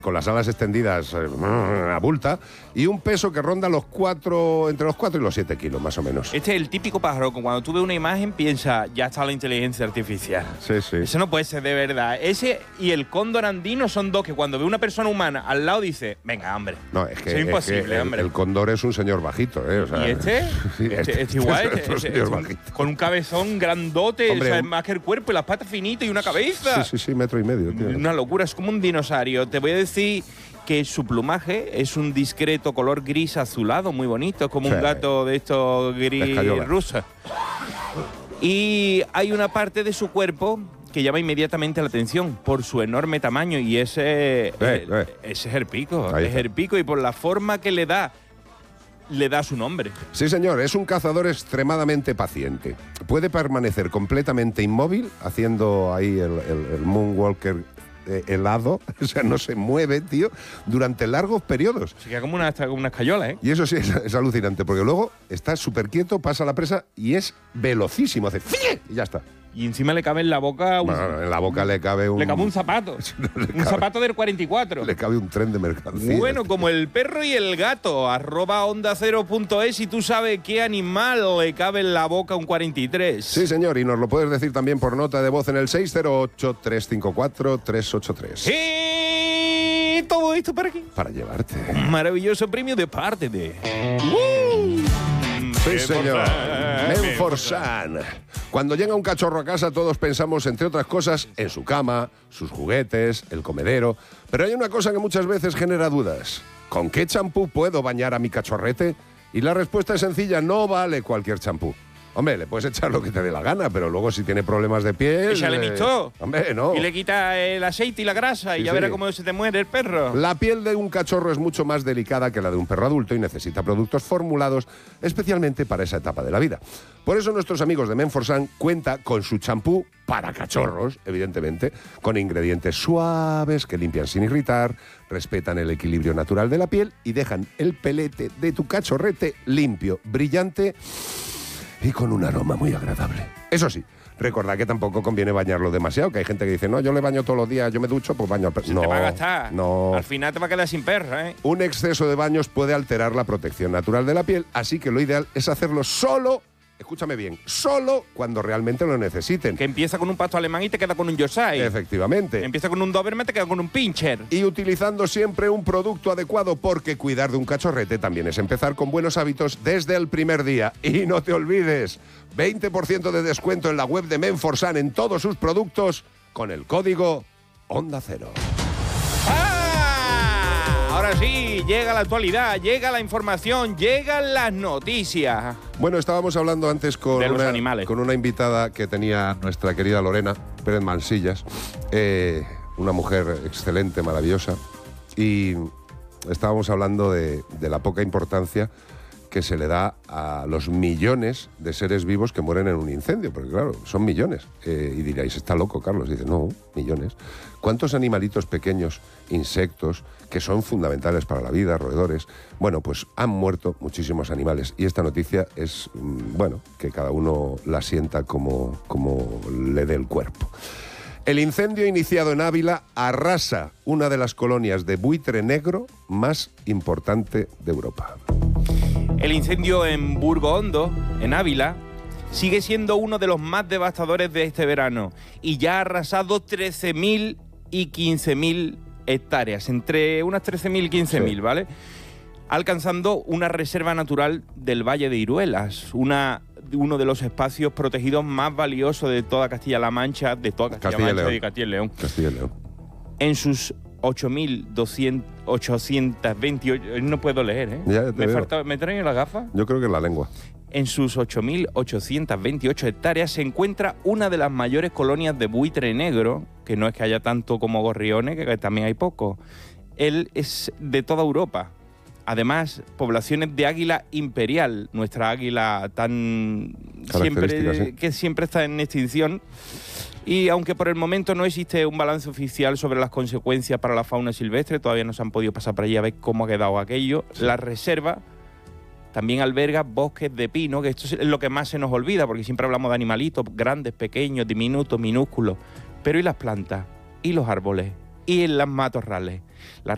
con las alas extendidas abulta, y un peso que ronda entre los 4 y los 7 kilos, más o menos. Este es el típico pájaro que cuando tú ves una imagen piensas, ya está la inteligencia artificial. Sí, sí. Eso no puede ser de verdad. Ese y el cóndor andino son dos que cuando ve una persona humana al lado dice, venga, hombre. No, es que, eso es imposible, hombre. El cóndor es un señor bajito, ¿eh? O sea, ¿Y este? Sí, este igual, con un cabezón grandote, hombre, o sea, más que el cuerpo y las patas finitas y una cabeza. Sí, 1,5 metros, tío. Una locura, es como un dinosaurio. Te voy a decir que su plumaje es un discreto color gris azulado, muy bonito, como un gato de estos gris rusos. Y hay una parte de su cuerpo que llama inmediatamente la atención por su enorme tamaño, y ese es el pico. Es el pico, y por la forma que le da su nombre. Sí, señor, es un cazador extremadamente paciente. Puede permanecer completamente inmóvil, haciendo ahí el moonwalker helado, o sea, no se mueve, tío, durante largos periodos. Se queda como una escayola, ¿eh? Y eso sí es alucinante, porque luego está súper quieto, pasa la presa y es velocísimo, hace ¡fie! Y ya está. Y encima le cabe en la boca en la boca le cabe un... Le cabe un zapato. Un zapato del 44. Le cabe un tren de mercancías. Bueno, como el perro y el gato. @ondacero.es y tú sabes qué animal le cabe en la boca un 43. Sí, señor, y nos lo puedes decir también por nota de voz en el 608-354-383. Y todo esto para aquí. Para llevarte. Un maravilloso premio de parte de... Sí, señor. Menforsan. Cuando llega un cachorro a casa, todos pensamos, entre otras cosas, en su cama, sus juguetes, el comedero. Pero hay una cosa que muchas veces genera dudas. ¿Con qué champú puedo bañar a mi cachorrete? Y la respuesta es sencilla, no vale cualquier champú. Hombre, le puedes echar lo que te dé la gana, pero luego si tiene problemas de piel... Échale mixto. Hombre, no. Y le quita el aceite y la grasa y ya verá cómo se te muere el perro. La piel de un cachorro es mucho más delicada que la de un perro adulto y necesita productos formulados especialmente para esa etapa de la vida. Por eso nuestros amigos de Menforsan cuenta con su champú para cachorros, evidentemente, con ingredientes suaves que limpian sin irritar, respetan el equilibrio natural de la piel y dejan el pelete de tu cachorrete limpio, brillante y con un aroma muy agradable. Eso sí, recordad que tampoco conviene bañarlo demasiado, que hay gente que dice, no, yo le baño todos los días, yo me ducho, pues baño al perro. No, te va a gastar. No. Al final te va a quedar sin perro, ¿eh? Un exceso de baños puede alterar la protección natural de la piel, así que lo ideal es hacerlo solo, escúchame bien, solo cuando realmente lo necesiten. Que empieza con un pasto alemán y te queda con un Yorkshire. Efectivamente. Empieza con un Doberman y te queda con un Pinscher. Y utilizando siempre un producto adecuado, porque cuidar de un cachorrete también es empezar con buenos hábitos desde el primer día. Y no te olvides, 20% de descuento en la web de Menforsan en todos sus productos con el código Onda Cero. Ahora sí, llega la actualidad, llega la información, llegan las noticias. Bueno, estábamos hablando antes con una invitada que tenía nuestra querida Lorena Pérez Mansillas, una mujer excelente, maravillosa, y estábamos hablando de la poca importancia que se le da a los millones de seres vivos que mueren en un incendio, porque claro, son millones. Y diréis, está loco, Carlos. Dice, no, millones. ¿Cuántos animalitos pequeños, insectos, que son fundamentales para la vida, roedores? Bueno, pues han muerto muchísimos animales. Y esta noticia es, bueno, que cada uno la sienta como le dé el cuerpo. El incendio iniciado en Ávila arrasa una de las colonias de buitre negro más importante de Europa. El incendio en Burgo Hondo, en Ávila, sigue siendo uno de los más devastadores de este verano y ya ha arrasado 13.000 y 15.000 hectáreas, entre unas 13.000 y 15.000, ¿vale? Alcanzando una reserva natural del Valle de Iruelas, uno de los espacios protegidos más valiosos de toda Castilla-La Mancha, de toda Castilla-La Mancha y León. Castilla y León. En sus 8.828... No puedo leer, ¿eh? Ya ¿Me traen las gafas? Yo creo que es la lengua. En sus 8.828 hectáreas se encuentra una de las mayores colonias de buitre negro, que no es que haya tanto como gorriones, que también hay poco. Él es de toda Europa. Además, poblaciones de águila imperial, nuestra águila tan que siempre está en extinción. Y aunque por el momento no existe un balance oficial sobre las consecuencias para la fauna silvestre, todavía no se han podido pasar por allí a ver cómo ha quedado aquello. Sí. La reserva también alberga bosques de pino, que esto es lo que más se nos olvida, porque siempre hablamos de animalitos grandes, pequeños, diminutos, minúsculos. Pero ¿y las plantas? ¿Y los árboles? ¿Y en las matorrales? La